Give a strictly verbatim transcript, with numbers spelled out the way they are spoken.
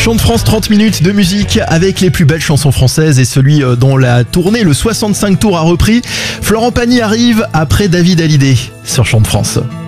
Chant de France, trente minutes de musique avec les plus belles chansons françaises et celui dont la tournée, le soixante-cinq tours a repris. Florent Pagny arrive après David Hallyday sur Chant de France.